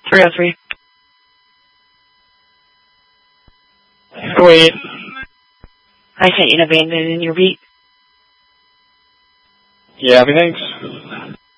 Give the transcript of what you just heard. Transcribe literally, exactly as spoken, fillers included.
three oh three. Sweet. I sent you an abandoned in your beat. Yeah, everything's